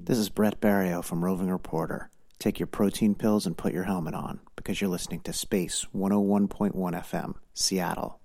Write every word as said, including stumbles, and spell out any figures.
This is Brett Barrio from Roving Reporter. Take your protein pills and put your helmet on, because you're listening to Space one oh one point one F M, Seattle.